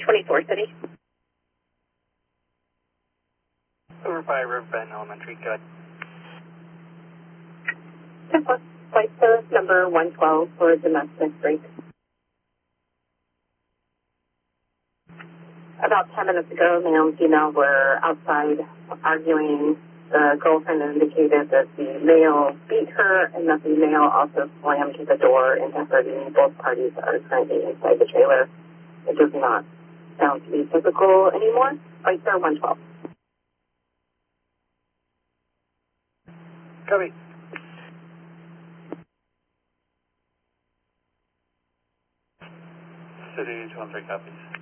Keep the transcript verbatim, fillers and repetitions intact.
twenty-four City. Over by Riverbend Elementary, good. ten plus, flight service number one twelve for domestic break. About ten minutes ago, male and female were outside arguing. The girlfriend indicated that the male beat her and that the male also slammed the door into hurting. Both parties are currently inside the trailer. It does not sound to be physical anymore. Flight sir one twelve. Copy. City two one three copies.